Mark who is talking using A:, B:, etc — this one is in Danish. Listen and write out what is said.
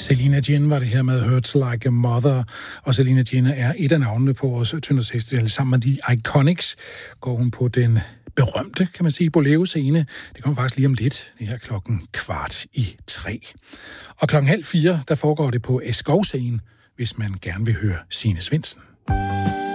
A: Selina Jin var det her med Hurts Like a Mother, og Selina Jin er et af navnene på vores Tønder. Sammen med de Iconics går hun på den berømte, kan man sige, Bolero-scene. Det kommer faktisk lige om lidt. Det her 3:15. Og 3:30, der foregår det på Eskovscenen, hvis man gerne vil høre Signe Svendsen.